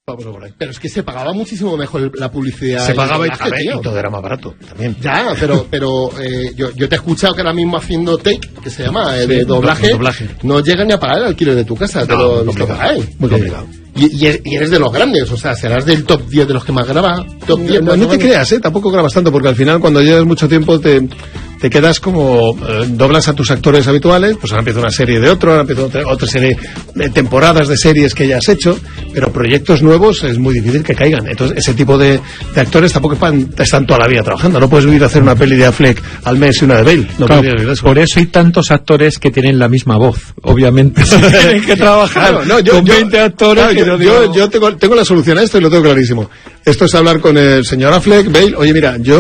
Vamos por ahí. Pero es que se pagaba muchísimo mejor la publicidad. Se pagaba doblaje, y todo era más barato también. Ya, pero yo te he escuchado que ahora mismo haciendo Take, que se llama, de doblaje, no llega ni a pagar el alquiler de tu casa. No, muy complicado. Muy complicado. Y eres de los grandes, o sea, serás del top 10 de los que más graba. Top 10, no te creas, tampoco grabas tanto, porque al final cuando llevas mucho tiempo te quedas como doblas a tus actores habituales, pues ahora empieza una serie de otro, ahora empieza otra serie de temporadas de series que ya has hecho, pero proyectos nuevos es muy difícil que caigan. Entonces ese tipo de actores tampoco están toda la vida trabajando. No puedes vivir a hacer una peli de Affleck al mes y una de Bale. No claro, vivir eso. Por eso hay tantos actores que tienen la misma voz, obviamente. Tienen que trabajar con 20 actores. Claro, yo tengo la solución a esto y lo tengo clarísimo. Esto es hablar con el señor Affleck, Bale. Oye, mira, yo